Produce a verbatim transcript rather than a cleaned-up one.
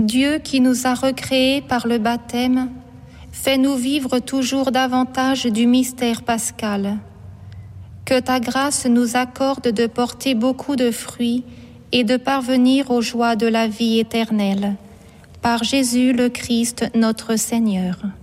Dieu qui nous a recréés par le baptême, fais-nous vivre toujours davantage du mystère pascal. Que ta grâce nous accorde de porter beaucoup de fruits et de parvenir aux joies de la vie éternelle. Par Jésus le Christ notre Seigneur.